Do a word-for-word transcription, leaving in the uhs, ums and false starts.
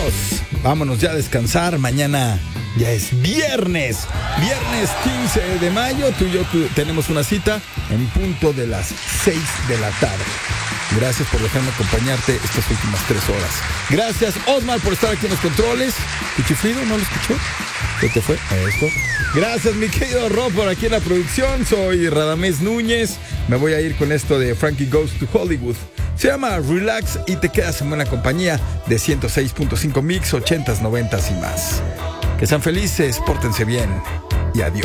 Vámonos, vámonos ya a descansar. Mañana ya es viernes, viernes quince de mayo. Tú y yo tú, tenemos una cita en punto de las seis de la tarde. Gracias por dejarme acompañarte estas últimas tres horas. Gracias, Osmar, por estar aquí en los controles. ¿Cuchifrido? ¿No lo escuchó? ¿Qué te fue? Esto. Gracias, mi querido Rob, por aquí en la producción. Soy Radamés Núñez. Me voy a ir con esto de Frankie Goes to Hollywood. Se llama Relax y te quedas en buena compañía de ciento seis punto cinco Mix, ochentas, noventas y más. Que sean felices, pórtense bien y adiós.